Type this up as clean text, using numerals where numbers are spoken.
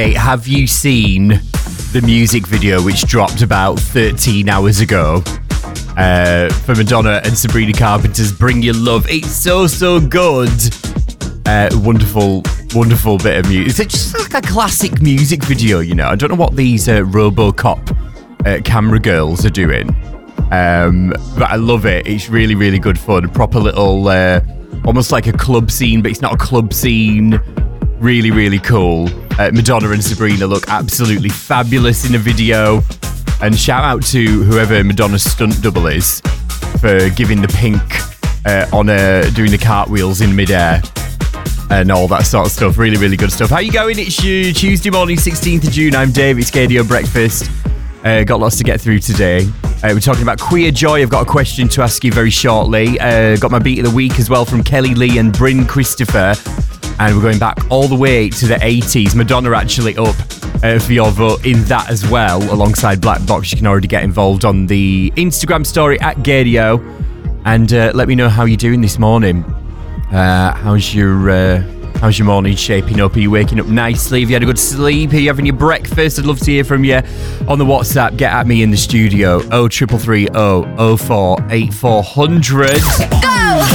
Hey, have you seen the music video which dropped about 13 hours ago for Madonna and Sabrina Carpenter's Bring Your Love? It's so good. Wonderful bit of music. It's just like a classic music video, you know. I don't know what these RoboCop camera girls are doing, but I love it. It's really good fun. A proper little, almost like a club scene, but it's not a club scene. Really cool. Madonna and Sabrina look absolutely fabulous in the video. And shout out to whoever Madonna's stunt double is for giving the pink on doing the cartwheels in midair and all that sort of stuff. Really good stuff. How you going? It's Tuesday morning, 16th of June. I'm Dave. It's KDO Breakfast. Got lots to get through today. We're talking about Queer Joy. I've got a question to ask you very shortly. Got my beat of the week as well from Kelly Lee and Bryn Christopher. And we're going back all the way to the 80s. Madonna actually up for your vote in that as well, alongside Black Box. You can already get involved on the Instagram story at Gadio. And let me know how you're doing this morning. How's your morning shaping up? Are you waking up nicely? Have you had a good sleep? Are you having your breakfast? I'd love to hear from you on the WhatsApp. Get at me in the studio. 0330 04 8400.